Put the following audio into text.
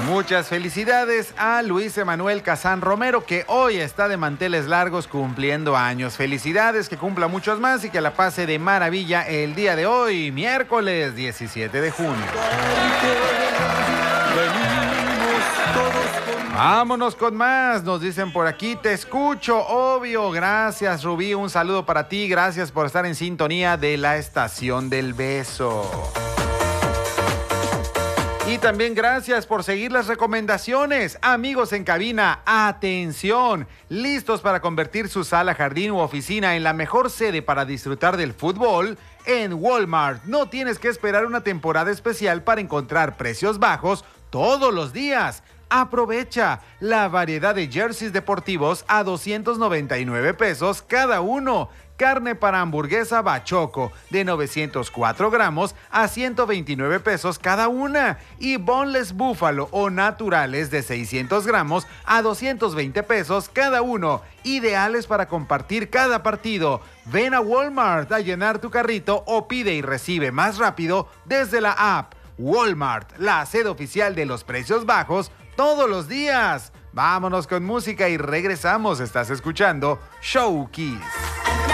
Muchas felicidades a Luis Emanuel Casán Romero, que hoy está de manteles largos cumpliendo años. Felicidades, que cumpla muchos más y que la pase de maravilla el día de hoy, miércoles 17 de junio. Vámonos con más, nos dicen por aquí, te escucho, obvio, gracias Rubí, un saludo para ti, gracias por estar en sintonía de la Estación del Beso. Y también gracias por seguir las recomendaciones. Amigos en cabina, atención, listos para convertir su sala, jardín u oficina en la mejor sede para disfrutar del fútbol. En Walmart no tienes que esperar una temporada especial para encontrar precios bajos todos los días. Aprovecha la variedad de jerseys deportivos a 299 pesos cada uno. Carne para hamburguesa Bachoco de 904 gramos a 129 pesos cada una. Y boneless búfalo o naturales de 600 gramos a 220 pesos cada uno. Ideales para compartir cada partido. Ven a Walmart a llenar tu carrito o pide y recibe más rápido desde la app. Walmart, la sede oficial de los precios bajos todos los días. Vámonos con música y regresamos. Estás escuchando Show Kiss.